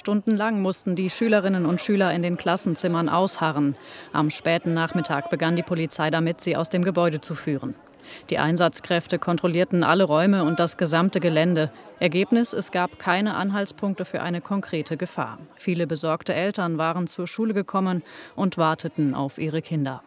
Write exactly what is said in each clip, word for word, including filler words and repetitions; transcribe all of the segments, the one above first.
Stundenlang mussten die Schülerinnen und Schüler in den Klassenzimmern ausharren. Am späten Nachmittag begann die Polizei damit, sie aus dem Gebäude zu führen. Die Einsatzkräfte kontrollierten alle Räume und das gesamte Gelände. Ergebnis: Es gab keine Anhaltspunkte für eine konkrete Gefahr. Viele besorgte Eltern waren zur Schule gekommen und warteten auf ihre Kinder.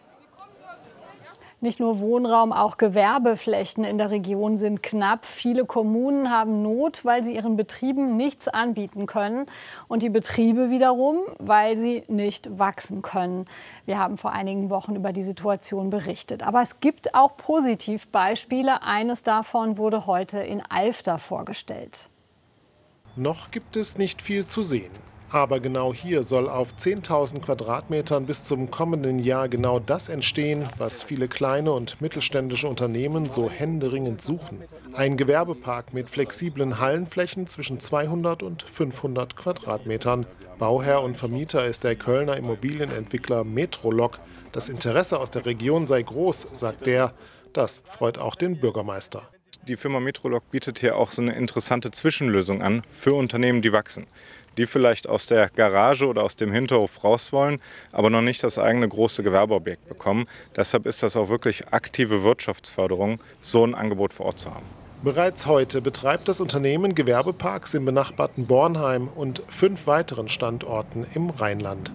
Nicht nur Wohnraum, auch Gewerbeflächen in der Region sind knapp. Viele Kommunen haben Not, weil sie ihren Betrieben nichts anbieten können. Und die Betriebe wiederum, weil sie nicht wachsen können. Wir haben vor einigen Wochen über die Situation berichtet. Aber es gibt auch Positivbeispiele. Eines davon wurde heute in Alfter vorgestellt. Noch gibt es nicht viel zu sehen. Aber genau hier soll auf zehntausend Quadratmetern bis zum kommenden Jahr genau das entstehen, was viele kleine und mittelständische Unternehmen so händeringend suchen. Ein Gewerbepark mit flexiblen Hallenflächen zwischen zweihundert und fünfhundert Quadratmetern. Bauherr und Vermieter ist der Kölner Immobilienentwickler Metrolog. Das Interesse aus der Region sei groß, sagt er. Das freut auch den Bürgermeister. Die Firma Metrolog bietet hier auch so eine interessante Zwischenlösung an für Unternehmen, die wachsen. Die vielleicht aus der Garage oder aus dem Hinterhof raus wollen, aber noch nicht das eigene große Gewerbeobjekt bekommen. Deshalb ist das auch wirklich aktive Wirtschaftsförderung, so ein Angebot vor Ort zu haben. Bereits heute betreibt das Unternehmen Gewerbeparks im benachbarten Bornheim und fünf weiteren Standorten im Rheinland.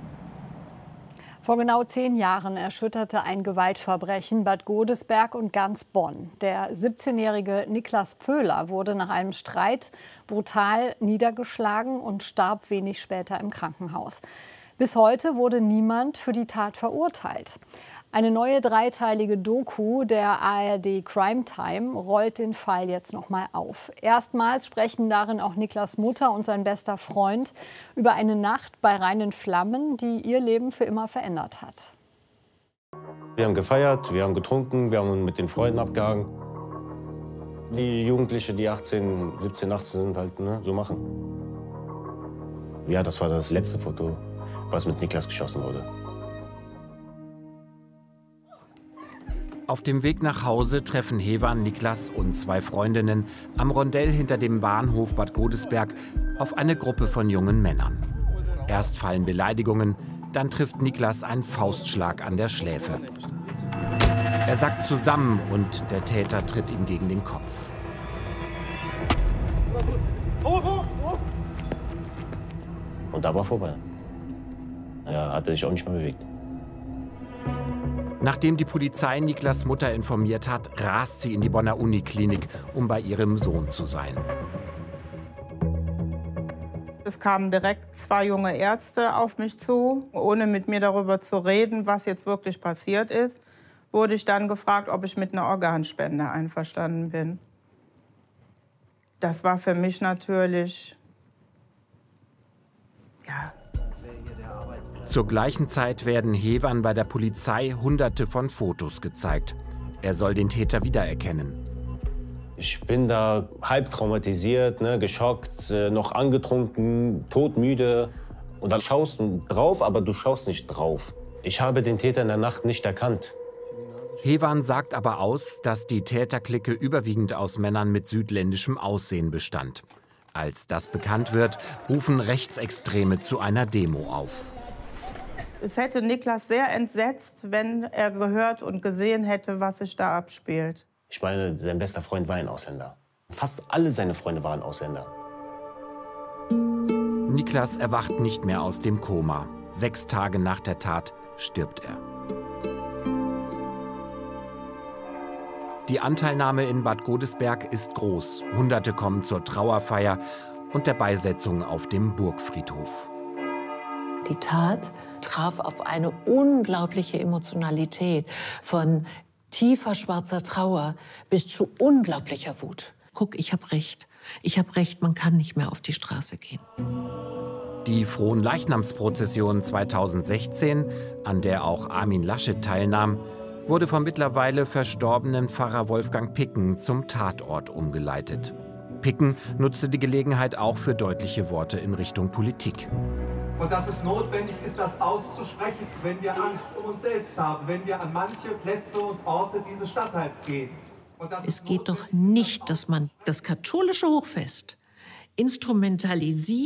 Vor genau zehn Jahren erschütterte ein Gewaltverbrechen Bad Godesberg und ganz Bonn. Der siebzehnjährige Niklas Pöhler wurde nach einem Streit brutal niedergeschlagen und starb wenig später im Krankenhaus. Bis heute wurde niemand für die Tat verurteilt. Eine neue dreiteilige Doku der A R D Crime Time rollt den Fall jetzt noch mal auf. Erstmals sprechen darin auch Niklas Mutter und sein bester Freund über eine Nacht bei reinen Flammen, die ihr Leben für immer verändert hat. Wir haben gefeiert, wir haben getrunken, wir haben mit den Freunden abgehangen. Die Jugendlichen, die achtzehn, siebzehn, achtzehn sind, halt, ne, so machen. Ja, das war das letzte Foto, was mit Niklas geschossen wurde. Auf dem Weg nach Hause treffen Hewan, Niklas und zwei Freundinnen am Rondell hinter dem Bahnhof Bad Godesberg auf eine Gruppe von jungen Männern. Erst fallen Beleidigungen, dann trifft Niklas einen Faustschlag an der Schläfe. Er sackt zusammen und der Täter tritt ihm gegen den Kopf. Und da war vorbei. Er hatte sich auch nicht mehr bewegt. Nachdem die Polizei Niklas Mutter informiert hat, rast sie in die Bonner Uniklinik, um bei ihrem Sohn zu sein. Es kamen direkt zwei junge Ärzte auf mich zu. Ohne mit mir darüber zu reden, was jetzt wirklich passiert ist, wurde ich dann gefragt, ob ich mit einer Organspende einverstanden bin. Das war für mich natürlich, ja. Zur gleichen Zeit werden Hewan bei der Polizei Hunderte von Fotos gezeigt. Er soll den Täter wiedererkennen. Ich bin da halb traumatisiert, ne, geschockt, äh, noch angetrunken, todmüde. Und dann schaust du drauf, aber du schaust nicht drauf. Ich habe den Täter in der Nacht nicht erkannt. Hewan sagt aber aus, dass die Täterklicke überwiegend aus Männern mit südländischem Aussehen bestand. Als das bekannt wird, rufen Rechtsextreme zu einer Demo auf. Es hätte Niklas sehr entsetzt, wenn er gehört und gesehen hätte, was sich da abspielt. Ich meine, sein bester Freund war ein Ausländer. Fast alle seine Freunde waren Ausländer. Niklas erwacht nicht mehr aus dem Koma. Sechs Tage nach der Tat stirbt er. Die Anteilnahme in Bad Godesberg ist groß. Hunderte kommen zur Trauerfeier und der Beisetzung auf dem Burgfriedhof. Die Tat traf auf eine unglaubliche Emotionalität, von tiefer schwarzer Trauer bis zu unglaublicher Wut. Guck, ich habe recht. Ich habe recht, man kann nicht mehr auf die Straße gehen. Die Fronleichnamsprozession zweitausendsechzehn, an der auch Armin Laschet teilnahm, wurde vom mittlerweile verstorbenen Pfarrer Wolfgang Picken zum Tatort umgeleitet. Picken nutzte die Gelegenheit auch für deutliche Worte in Richtung Politik. Und dass es notwendig ist, das auszusprechen, wenn wir Angst um uns selbst haben, wenn wir an manche Plätze und Orte dieses Stadtteils gehen. Es geht doch nicht, dass man das katholische Hochfest instrumentalisiert